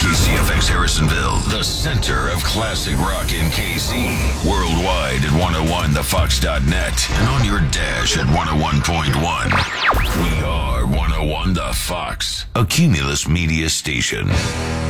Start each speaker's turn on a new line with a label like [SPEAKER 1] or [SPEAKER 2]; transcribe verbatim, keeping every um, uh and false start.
[SPEAKER 1] K C F X Harrisonville, the center of classic rock in K C. Worldwide at one oh one the fox dot net and on your dash at one oh one point one. We are one oh one The Fox, a Cumulus media station.